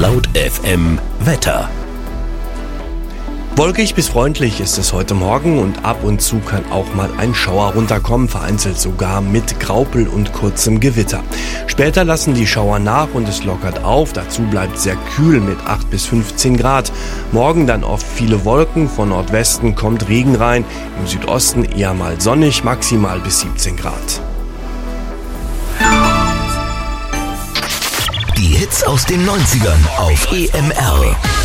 Laut FM Wetter. Wolkig bis freundlich ist es heute Morgen und ab und zu kann auch mal ein Schauer runterkommen, vereinzelt sogar mit Graupel und kurzem Gewitter. Später lassen die Schauer nach und es lockert auf, dazu bleibt sehr kühl mit 8 bis 15 Grad. Morgen dann oft viele Wolken, von Nordwesten kommt Regen rein, im Südosten eher mal sonnig, maximal bis 17 Grad. Die Hits aus den 90ern auf EMR.